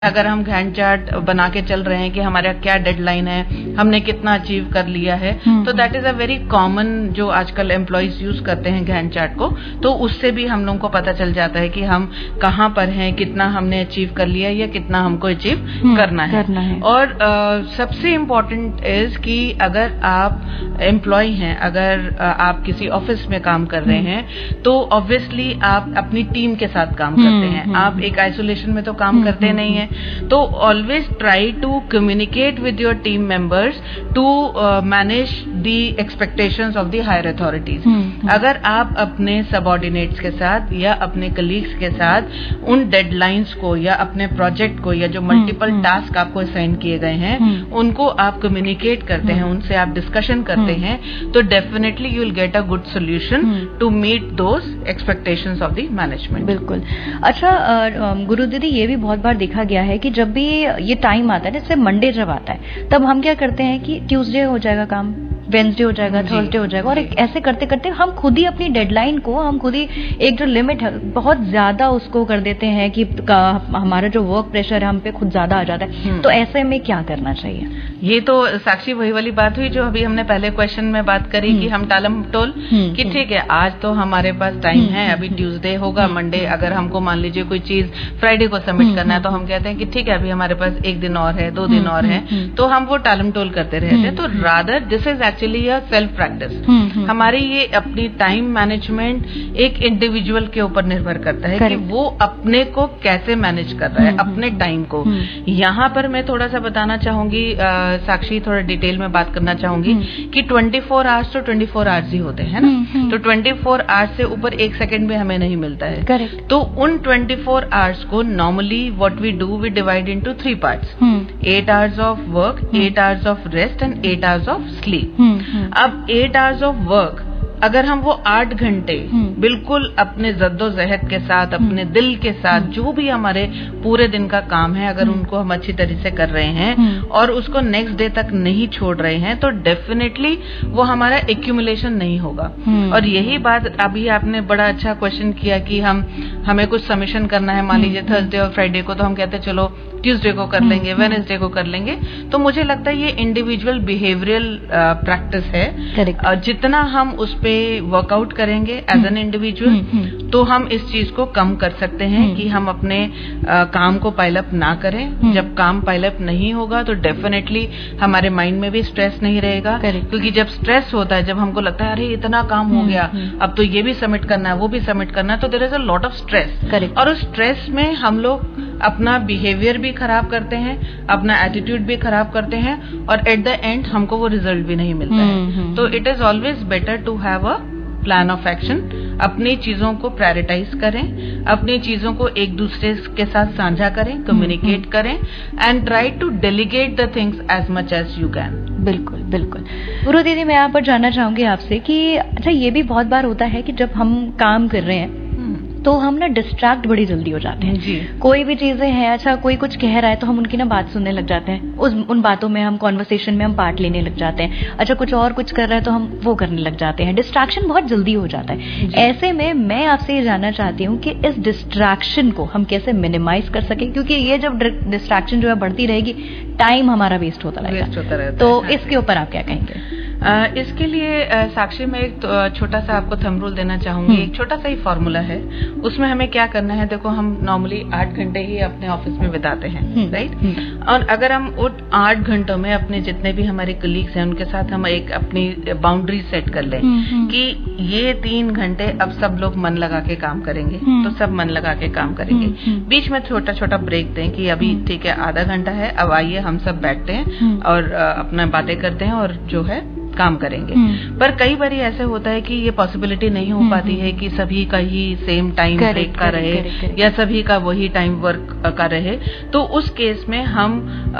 अगर हम Gantt chart बना के चल रहे हैं कि हमारा क्या डेडलाइन है, हमने कितना अचीव कर लिया है, तो that is a very common जो आजकल एम्प्लॉयज यूज करते हैं गैंट चार्ट को। तो उससे भी हम लोगों को पता चल जाता है कि हम कहाँ पर हैं, कितना हमने अचीव कर लिया या कितना हमको अचीव करना है। और सबसे इम्पोर्टेंट इज कि अगर आप एम्प्लॉय हैं, अगर आप किसी ऑफिस में काम कर रहे हैं, तो ऑब्वियसली आप अपनी टीम के साथ काम करते हैं। आप एक आइसोलेशन में तो काम करते नहीं है। तो always try to communicate with your team members to manage the expectations of the higher authorities. अगर आप अपने सबऑर्डिनेट्स के साथ या अपने कलीग्स के साथ उन डेडलाइंस को या अपने प्रोजेक्ट को या जो मल्टीपल टास्क आपको असाइन किए गए हैं उनको आप कम्युनिकेट करते हैं, उनसे आप डिस्कशन करते हैं, तो definitely you will get a good solution to meet those expectations of the management. बिल्कुल। अच्छा गुरु दीदी, ये भी बहुत बार देखा गया है कि जब भी ये टाइम आता है, जैसे मंडे जब आता है, तब हम क्या करते हैं कि ट्यूसडे हो जाएगा काम, वेडनेसडे हो जाएगा, थर्सडे हो जाएगा, और ऐसे करते करते हम खुद ही अपनी डेडलाइन को, हम खुद ही एक जो लिमिट है बहुत ज्यादा उसको कर देते हैं कि हमारा जो वर्क प्रेशर है हम पे खुद ज्यादा आ जाता है। तो ऐसे में क्या करना चाहिए? ये तो साक्षी वही वाली बात हुई जो अभी हमने पहले क्वेश्चन में बात करी कि हम टालम टोल कि ठीक है आज तो हमारे पास टाइम है, अभी ट्यूसडे होगा, मंडे अगर हमको मान लीजिए कोई चीज फ्राइडे को सबमिट करना है तो हम कहते हैं कि ठीक है अभी हमारे पास एक दिन और है, 2 दिन और है, तो हम वो टालम टोल करते रहते हैं। तो rather this is actually a self practice. हमारी ये अपनी टाइम मैनेजमेंट एक इंडिविजुअल के ऊपर निर्भर करता है कि वो अपने को कैसे मैनेज कर रहा है, अपने टाइम को। यहाँ पर मैं थोड़ा सा बताना चाहूंगी साक्षी, थोड़ा डिटेल में बात करना चाहूंगी कि 24 आवर्स तो 24 आवर्स ही होते हैं ना, तो 24 आवर्स से ऊपर 1 सेकंड भी हमें नहीं मिलता है। तो उन 24 आवर्स को normally what we do, we divide into 3 parts, 8 hours of work, 8 hours of rest and 8 hours of sleep. अब 8 आवर्स ऑफ वर्क अगर हम वो 8 घंटे बिल्कुल अपने जद्दोजहद के साथ, अपने दिल के साथ, जो भी हमारे पूरे दिन का काम है, अगर उनको हम अच्छी तरह से कर रहे हैं और उसको नेक्स्ट डे तक नहीं छोड़ रहे हैं, तो डेफिनेटली वो हमारा एक्यूमुलेशन नहीं होगा। और यही बात अभी आपने बड़ा अच्छा क्वेश्चन किया कि हमें कुछ सबमिशन करना है, मान लीजिए थर्सडे और फ्राइडे को, तो हम कहते हैं चलो ट्यूसडे को कर लेंगे, वेडनेसडे को कर लेंगे। तो मुझे लगता है ये इंडिविजुअल बिहेवियरल प्रैक्टिस है। जितना हम उस पे वर्कआउट करेंगे एज एन इंडिविजुअल, तो हम इस चीज को कम कर सकते हैं कि हम अपने काम को पाइलअप ना करें। जब काम पाइलअप नहीं होगा तो डेफिनेटली हमारे माइंड में भी स्ट्रेस नहीं रहेगा, क्योंकि जब स्ट्रेस होता है, जब हमको लगता है अरे इतना काम हो गया, अब तो ये भी सबमिट करना है, वो भी सबमिट करना है, तो there is a lot of stress. और उस स्ट्रेस में हम लोग अपना बिहेवियर भी खराब करते हैं, अपना एटीट्यूड भी खराब करते हैं, और एट द एंड हमको वो रिजल्ट भी नहीं मिलता है। तो it is always better to have a plan of action. अपनी चीजों को प्रायोरिटाइज करें, अपनी चीजों को एक दूसरे के साथ साझा करें, कम्युनिकेट करें, and try to delegate the things as much as you can. बिल्कुल बिल्कुल। गुरु दीदी, मैं यहाँ पर जानना चाहूंगी आपसे कि अच्छा ये भी बहुत बार होता है कि जब हम काम कर रहे हैं तो हम ना डिस्ट्रैक्ट बड़ी जल्दी हो जाते हैं जी। कोई भी चीजें हैं, अच्छा कोई कुछ कह रहा है तो हम उनकी ना बात सुनने लग जाते हैं, उन बातों में हम कॉन्वर्सेशन में हम पार्ट लेने लग जाते हैं। अच्छा कुछ और कुछ कर रहा है तो हम वो करने लग जाते हैं, डिस्ट्रैक्शन बहुत जल्दी हो जाता है। ऐसे में मैं आपसे ये जानना चाहती हूँ कि इस डिस्ट्रैक्शन को हम कैसे मिनिमाइज कर सकें, क्योंकि ये जब डिस्ट्रैक्शन जो है बढ़ती रहेगी, टाइम हमारा वेस्ट होता रहेगा। तो इसके ऊपर आप क्या कहेंगे? इसके लिए साक्षी में एक छोटा सा आपको थंब रूल देना चाहूंगी। एक छोटा सा ही फॉर्मूला है, उसमें हमें क्या करना है। देखो हम नॉर्मली 8 घंटे ही अपने ऑफिस में बिताते हैं, राइट? और अगर हम उन 8 घंटों में अपने जितने भी हमारे कलीग्स हैं उनके साथ हम एक अपनी बाउंड्री सेट कर लें कि ये 3 घंटे अब सब लोग मन लगा के काम करेंगे, तो सब मन लगा के काम करेंगे। बीच में छोटा छोटा ब्रेक दें कि अभी ठीक है आधा घंटा है, अब आइए हम सब बैठते हैं और अपना बातें करते हैं और जो है काम करेंगे। पर कई बार ऐसे होता है कि ये पॉसिबिलिटी नहीं हो पाती है कि सभी का ही सेम टाइम ब्रेक का रहे या सभी का वही टाइम वर्क का रहे। तो उस केस में हम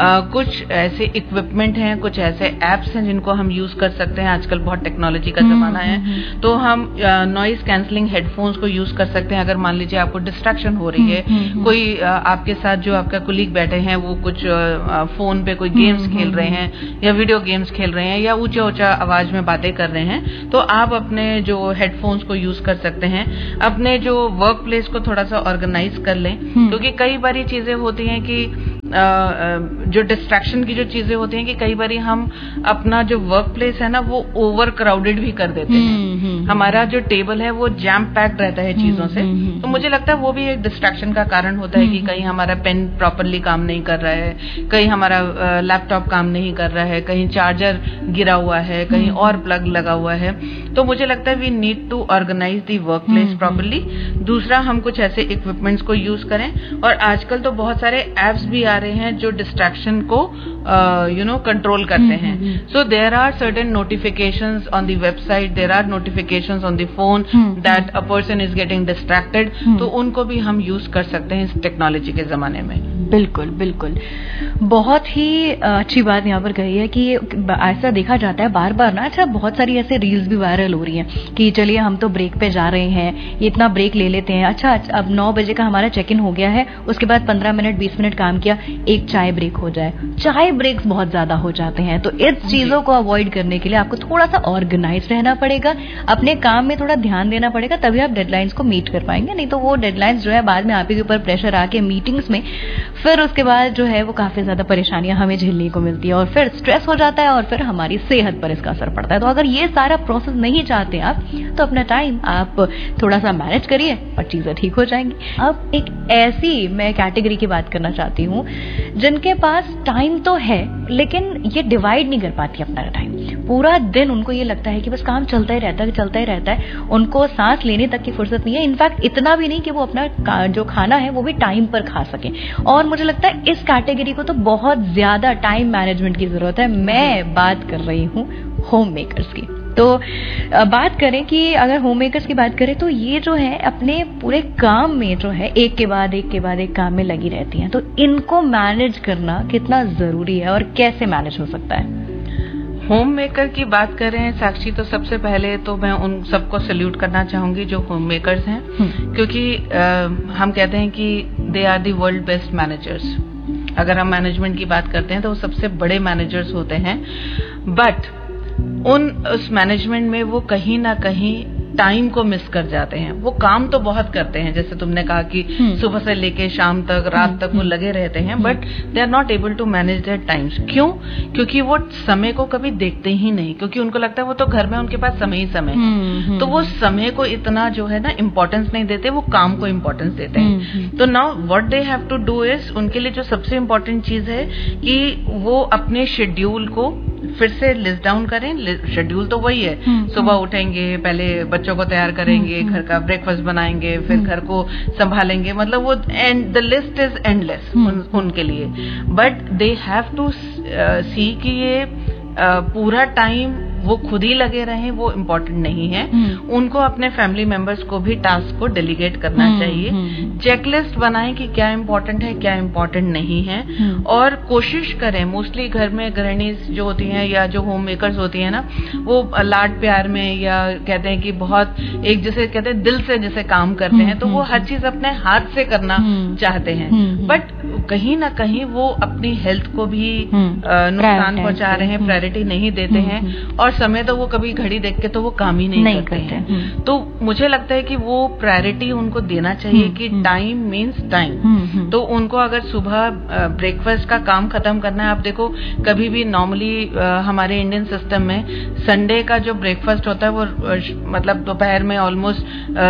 कुछ ऐसे इक्विपमेंट हैं, कुछ ऐसे एप्स हैं जिनको हम यूज कर सकते हैं। आजकल बहुत टेक्नोलॉजी का जमाना है, तो हम नॉइज कैंसलिंग हेडफोन्स को यूज कर सकते हैं। अगर मान लीजिए आपको डिस्ट्रैक्शन हो रही है, कोई आपके साथ जो आपका कुलीग बैठे हैं वो कुछ फोन पे कोई गेम्स खेल रहे हैं या वीडियो गेम्स खेल रहे हैं या ऊंचे ऊंचा आवाज में बातें कर रहे हैं तो आप अपने जो हेडफोन्स को यूज कर सकते हैं, अपने जो वर्क प्लेस को थोड़ा सा ऑर्गेनाइज कर लें, क्योंकि कई बारी चीजें होती हैं कि जो डिस्ट्रैक्शन की जो चीजें होती हैं कि कई बारी हम अपना जो वर्क प्लेस है ना वो ओवर क्राउडेड भी कर देते हैं। हमारा जो टेबल है वो जैम पैक्ड रहता है चीजों से, तो मुझे लगता है वो भी एक डिस्ट्रैक्शन का कारण होता है कि कहीं हमारा पेन प्रॉपरली काम नहीं कर रहा है, कहीं हमारा लैपटॉप काम नहीं कर रहा है, कहीं चार्जर गिरा हुआ है, कहीं और प्लग लगा हुआ है। तो मुझे लगता है we need to organise the work place properly. दूसरा, हम कुछ ऐसे इक्विपमेंट्स को यूज करें, और आजकल तो बहुत सारे एप्स भी आ रहे हैं जो डिस्ट्रैक्शन को कंट्रोल करते हैं। So there are certain notifications on the website, there are notifications on the phone that a person is getting distracted, तो उनको भी हम यूज कर सकते हैं इस टेक्नोलॉजी के जमाने में। बिल्कुल बिल्कुल, बहुत ही अच्छी बात यहाँ पर कही है कि ऐसा देखा जाता है बार बार ना। अच्छा, बहुत सारी ऐसे रील्स भी वायरल हो रही हैं कि चलिए हम तो ब्रेक पे जा रहे हैं, ये इतना ब्रेक ले लेते हैं। अच्छा, अब 9 बजे का हमारा चेक इन हो गया है, उसके बाद 15 मिनट 20 मिनट काम किया, एक चाय ब्रेक हो जाए। चाय ब्रेक्स बहुत ज्यादा हो जाते हैं, तो इस चीजों को अवॉइड करने के लिए आपको थोड़ा सा ऑर्गेनाइज रहना पड़ेगा, अपने काम में थोड़ा ध्यान देना पड़ेगा, तभी आप डेडलाइंस को मीट कर पाएंगे। नहीं तो वो डेडलाइंस जो है बाद में आप ही के ऊपर प्रेशर आके मीटिंग्स में फिर उसके बाद जो है वो काफी ज्यादा परेशानियां हमें झेलने को मिलती है, और फिर स्ट्रेस हो जाता है, और फिर हमारी सेहत पर इसका असर पड़ता है। तो अगर ये सारा प्रोसेस नहीं चाहते आप, तो अपना टाइम आप थोड़ा सा मैनेज करिए और चीजें ठीक हो जाएंगी। अब एक ऐसी मैं कैटेगरी की बात करना चाहती हूँ जिनके पास टाइम तो है लेकिन ये डिवाइड नहीं कर पाती अपना टाइम। पूरा दिन उनको ये लगता है कि बस काम चलता ही रहता है, उनको सांस लेने तक की फुर्सत नहीं है। इनफैक्ट इतना भी नहीं कि वो अपना जो खाना है वो भी टाइम पर खा सके। और मुझे लगता है इस कैटेगरी को तो बहुत ज्यादा टाइम मैनेजमेंट की जरूरत है। मैं बात कर रही हूँ होम मेकर्स की। तो बात करें कि अगर होम मेकर्स की बात करें तो ये जो है अपने पूरे काम में जो है एक के बाद एक काम में लगी रहती हैं, तो इनको मैनेज करना कितना जरूरी है और कैसे मैनेज हो सकता है? होम मेकर की बात करें साक्षी, तो सबसे पहले तो मैं उन सबको सैल्यूट करना चाहूंगी जो होम मेकर्स हैं, क्योंकि हम कहते हैं कि they are the world best managers. अगर हम मैनेजमेंट की बात करते हैं तो वो सबसे बड़े मैनेजर्स होते हैं, बट उस मैनेजमेंट में वो कहीं ना कहीं टाइम को मिस कर जाते हैं। वो काम तो बहुत करते हैं, जैसे तुमने कहा कि सुबह से लेके शाम तक, रात तक वो लगे रहते हैं, but they are not able to manage there times. क्यों? क्योंकि वो समय को कभी देखते ही नहीं, क्योंकि उनको लगता है वो तो घर में उनके पास समय ही समय है, तो वो समय को इतना जो है ना इम्पोर्टेंस नहीं देते, वो काम को इम्पोर्टेंस देते हैं। तो now what they have to do is, उनके लिए जो सबसे इम्पोर्टेंट चीज है कि वो अपने शेड्यूल को फिर से लिस्ट डाउन करें। शेड्यूल तो वही है, सुबह उठेंगे, पहले बच्चों को तैयार करेंगे, घर का ब्रेकफास्ट बनाएंगे, फिर घर को संभालेंगे, मतलब वो द लिस्ट इज एंडलेस उनके लिए। बट दे हैव टू सी कि ये पूरा टाइम वो खुद ही लगे रहें, वो इम्पोर्टेंट नहीं है। उनको अपने फैमिली मेंबर्स को भी टास्क को डेलीगेट करना चाहिए। चेकलिस्ट बनाएं कि क्या इम्पोर्टेंट है, क्या इम्पोर्टेंट नहीं है, और कोशिश करें, मोस्टली घर में गृहिणी जो होती हैं या जो होम मेकर्स होती हैं ना, वो लाड प्यार में या कहते हैं कि बहुत एक जैसे कहते हैं दिल से जैसे काम करते हैं, तो वो हर चीज अपने हाथ से करना चाहते हैं, बट कहीं ना कहीं वो अपनी हेल्थ को भी नुकसान पहुंचा रहे हैं, प्रायोरिटी नहीं देते हैं, और समय तो वो कभी घड़ी देख के तो वो काम ही नहीं करते हैं। तो मुझे लगता है कि वो प्रायोरिटी उनको देना चाहिए कि टाइम मीन्स टाइम। तो उनको अगर सुबह ब्रेकफास्ट का काम खत्म करना है, आप देखो कभी भी नॉर्मली हमारे इंडियन सिस्टम में संडे का जो ब्रेकफास्ट होता है वो मतलब दोपहर में ऑलमोस्ट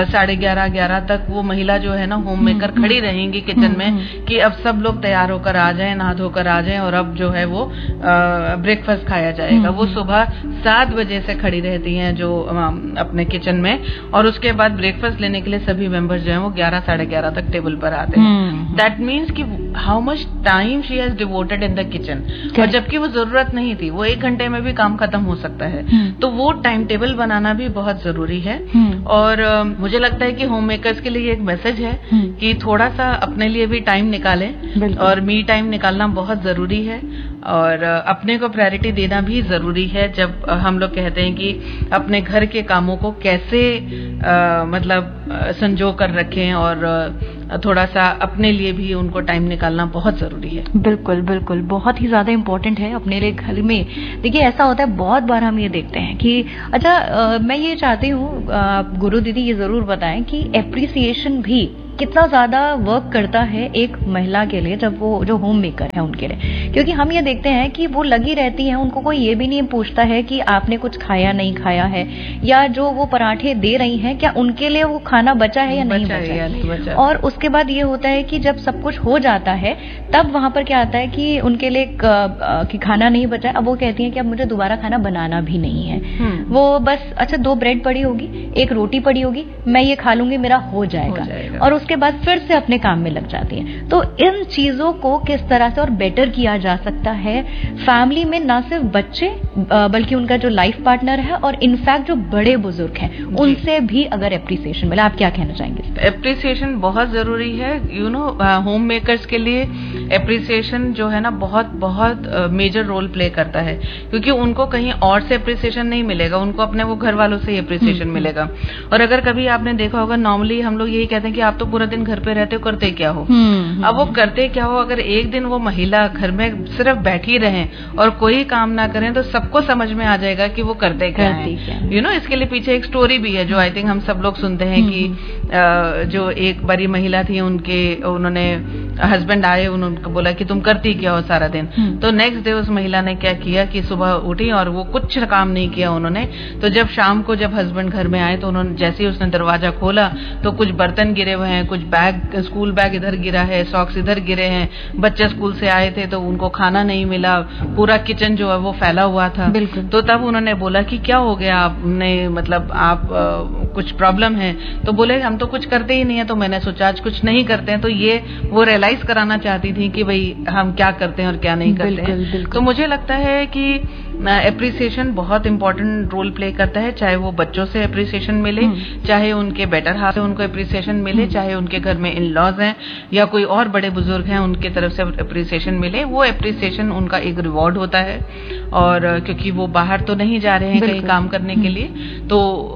11:30 तक वो महिला जो है ना होम मेकर खड़ी रहेंगी किचन में कि अब सब लोग तैयार होकर आ जाएं, नहा धोकर आ जाएं, और अब जो है वो ब्रेकफास्ट खाया जाएगा। वो सुबह 7 बजे से खड़ी रहती हैं जो अपने किचन में, और उसके बाद ब्रेकफास्ट लेने के लिए सभी मेंबर्स जो हैं वो 11 साढ़े 11 तक टेबल पर आते हैं। दैट मीन्स कि how much time she has devoted in the kitchen, और जबकि वो जरूरत नहीं थी, वो 1 घंटे में भी काम खत्म हो सकता है। तो वो टाइम टेबल बनाना भी बहुत जरूरी है। और मुझे लगता है कि होम मेकर्स के लिए एक मैसेज है कि थोड़ा सा अपने लिए भी टाइम निकालें, और मी टाइम निकालना बहुत जरूरी है, और अपने को प्रायोरिटी देना भी जरूरी है। जब हम लोग कहते हैं कि अपने घर के कामों को कैसे मतलब संजो कर रखें और थोड़ा सा अपने लिए भी उनको टाइम निकालना बहुत जरूरी है। बिल्कुल बिल्कुल, बहुत ही ज्यादा इम्पोर्टेंट है अपने लिए। घर में देखिए ऐसा होता है बहुत बार हम ये देखते हैं कि अच्छा मैं ये चाहती हूँ गुरु दीदी ये जरूर बताएं कि एप्रिसिएशन भी कितना ज्यादा वर्क करता है एक महिला के लिए, जब वो जो होम मेकर है उनके लिए। क्योंकि हम ये देखते हैं कि वो लगी रहती हैं, उनको कोई ये भी नहीं पूछता है कि आपने कुछ खाया नहीं खाया है, या जो वो पराठे दे रही हैं क्या उनके लिए वो खाना बचा है या नहीं बचा। और उसके बाद ये होता है कि जब सब कुछ हो जाता है तब वहां पर क्या आता है कि उनके लिए कि खाना नहीं बचा है। अब वो कहती हैं कि अब मुझे दोबारा खाना बनाना भी नहीं है, वो बस अच्छा 2 ब्रेड पड़ी होगी, 1 रोटी पड़ी होगी, मैं ये खा लूंगी, मेरा हो जाएगा। और उसके बाद फिर से अपने काम में लग जाती हैं। तो इन चीजों को किस तरह से और बेटर किया जा सकता है फैमिली में, ना सिर्फ बच्चे बल्कि उनका जो लाइफ पार्टनर है और इनफैक्ट जो बड़े बुजुर्ग हैं उनसे भी अगर एप्रिसिएशन मिले। आप क्या कहना चाहेंगे? एप्रिसिएशन बहुत जरूरी है। होम मेकर्स के लिए एप्रिसिएशन जो है ना बहुत बहुत मेजर रोल प्ले करता है, क्योंकि उनको कहीं और से एप्रिसिएशन नहीं मिलेगा, उनको अपने वो घर वालों से एप्रिसिएशन मिलेगा। और अगर कभी आपने देखा होगा, नॉर्मली हम लोग यही कहते हैं कि आप तो पूरा दिन घर पे रहते हो, करते क्या हो। अब वो करते क्या हो, अगर एक दिन वो महिला घर में सिर्फ बैठी रहे और कोई काम ना करें तो सबको समझ में आ जाएगा कि वो करते क्या है। इसके लिए पीछे एक स्टोरी भी है जो आई थिंक हम सब लोग सुनते हैं कि जो एक बड़ी महिला थी, उन्होंने हस्बैंड आए, उन्होंने बोला कि तुम करती क्या हो सारा दिन। तो नेक्स्ट डे उस महिला ने क्या किया कि सुबह उठी और वो कुछ काम नहीं किया उन्होंने। तो जब शाम को जब हस्बैंड घर में आए तो उन्होंने जैसे ही उसने दरवाजा खोला तो कुछ बर्तन गिरे हुए हैं, कुछ बैग, स्कूल बैग इधर गिरा है, सॉक्स इधर गिरे हैं, बच्चे स्कूल से आए थे तो उनको खाना नहीं मिला, पूरा किचन जो है वो फैला हुआ था। तो तब उन्होंने बोला कि क्या हो गया आपने, मतलब आप कुछ प्रॉब्लम है? तो बोले हम तो कुछ करते ही नहीं है। तो मैंने सोचा आज कुछ नहीं करते हैं, तो ये वो रियलाइज कराना चाहती थी कि भाई हम क्या करते हैं और क्या नहीं करते हैं। तो मुझे लगता है कि एप्रिसिएशन बहुत इंपॉर्टेंट रोल प्ले करता है, चाहे वो बच्चों से एप्रिसिएशन मिले, चाहे उनके बेटर हाफ से उनको एप्रिसिएशन मिले, चाहे उनके घर में इन लॉज हैं या कोई और बड़े बुजुर्ग हैं उनके तरफ से एप्रिसिएशन मिले। वो एप्रिसिएशन उनका एक रिवॉर्ड होता है, और क्योंकि वो बाहर तो नहीं जा रहे हैं कहीं काम करने के लिए, तो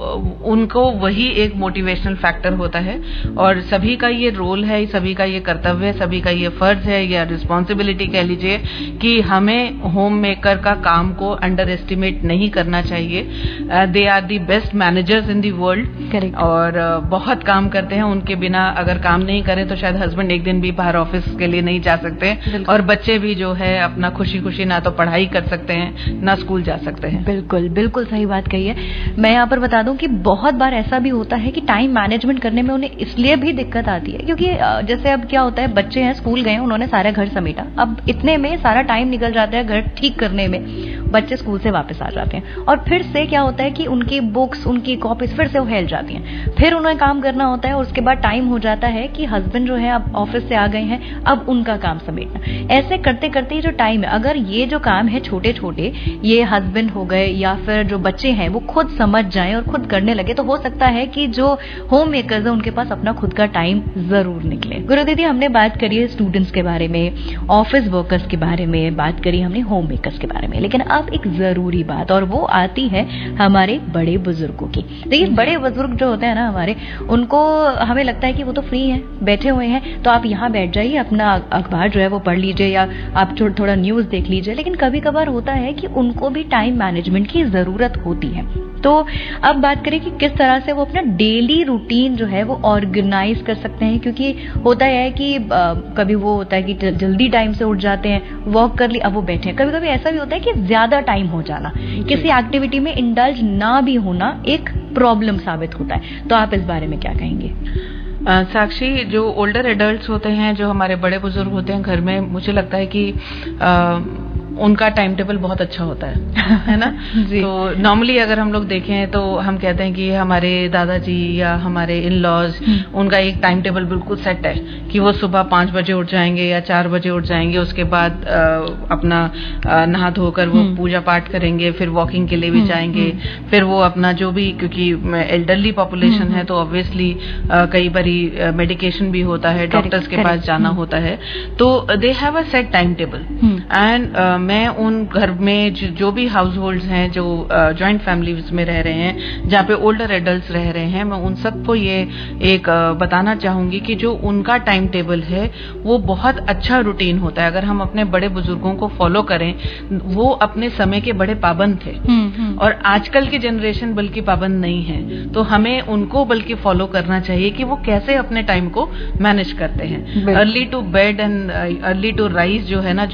उनको वही एक मोटिवेशनल फैक्टर होता है। और सभी का ये रोल है, सभी का ये कर्तव्य है, सभी का ये फर्ज है या रिस्पॉन्सिबिलिटी कह लीजिए कि हमें होम मेकर का काम को अंडर एस्टिमेट नहीं करना चाहिए। They are the best managers in the world, और बहुत काम करते हैं। उनके बिना अगर काम नहीं करें तो शायद हस्बैंड एक दिन भी बाहर ऑफिस के लिए नहीं जा सकते, और बच्चे भी जो है अपना खुशी खुशी ना तो पढ़ाई कर सकते हैं ना स्कूल जा सकते हैं। बिल्कुल बिल्कुल सही बात कही है। मैं यहाँ पर बता दूं कि बहुत बार ऐसा भी होता है कि टाइम मैनेजमेंट करने में उन्हें इसलिए भी दिक्कत आती है क्योंकि जैसे अब क्या होता है, बच्चे हैं, स्कूल गए, उन्होंने सारा घर समेटा, अब इतने में सारा टाइम निकल जाता है घर ठीक करने में, बच्चे स्कूल से वापस आ जाते हैं और फिर से क्या होता है कि उनकी बुक्स, उनकी कॉपीज फिर से वो हिल जाती हैं, फिर उन्हें काम करना होता है और उसके बाद टाइम हो जाता है कि हस्बैंड जो है अब ऑफिस से आ गए हैं, अब उनका काम समेटना। ऐसे करते करते जो टाइम है, अगर ये जो काम है छोटे छोटे, ये हस्बैंड हो गए या फिर जो बच्चे हैं वो खुद समझ जाएं और खुद करने लगे, तो हो सकता है कि जो होम मेकर्स है उनके पास अपना खुद का टाइम जरूर निकले। गुरु दीदी, हमने बात करी है स्टूडेंट्स के बारे में, ऑफिस वर्कर्स के बारे में, बात करी हमने होम मेकर्स के बारे में, लेकिन अब एक जरूरी बात, और वो आती है हमारे बड़े बुजुर्गों की। देखिए बड़े बुजुर्ग जो होते हैं ना हमारे, उनको हमें लगता है कि वो तो फ्री हैं, बैठे हुए हैं, तो आप यहाँ बैठ जाइए, अपना अखबार जो है वो पढ़ लीजिए या आप थोड़ा न्यूज देख लीजिए। लेकिन कभी कभार होता है कि उनको भी टाइम मैनेजमेंट की जरूरत होती है। तो अब बात करें कि किस तरह से वो अपना डेली रूटीन जो है वो ऑर्गेनाइज कर सकते हैं, क्योंकि होता है कि कभी वो होता है कि जल्दी टाइम से उठ जाते हैं, वॉक कर ली, अब वो बैठे हैं। कभी कभी ऐसा भी होता है कि ज्यादा टाइम हो जाना, किसी एक्टिविटी में इंडल्ज ना भी होना एक प्रॉब्लम साबित होता है। तो आप इस बारे में क्या कहेंगे? साक्षी, जो ओल्डर एडल्ट्स होते हैं, जो हमारे बड़े बुजुर्ग होते हैं घर में, मुझे लगता है कि उनका टाइम टेबल बहुत अच्छा होता है ना। तो नॉर्मली अगर हम लोग देखें तो हम कहते हैं कि हमारे दादाजी या हमारे इन लॉज, उनका एक टाइम टेबल बिल्कुल सेट है कि वो सुबह 5 बजे उठ जाएंगे या 4 बजे उठ जाएंगे, उसके बाद अपना नहा धोकर वो पूजा पाठ करेंगे, फिर वॉकिंग के लिए भी जाएंगे, फिर वो अपना जो भी, क्योंकि एल्डरली पॉपुलेशन है तो ऑब्वियसली कई बारी मेडिकेशन भी होता है, डॉक्टर्स के पास जाना होता है, तो they have a set time table. And मैं उन घर में जो भी हाउस होल्ड्स हैं जो जॉइंट फैमिलीज में रह रहे हैं, जहाँ पे ओल्डर एडल्ट्स रह रहे हैं, मैं उन सबको ये एक बताना चाहूंगी कि जो उनका टाइम टेबल है वो बहुत अच्छा रूटीन होता है। अगर हम अपने बड़े बुजुर्गों को फॉलो करें, वो अपने समय के बड़े पाबंद थे और आजकल की जनरेशन बल्कि पाबंद नहीं है, तो हमें उनको बल्कि फॉलो करना चाहिए कि वो कैसे अपने टाइम को मैनेज करते हैं। Early to bed and early to rise जो है ना,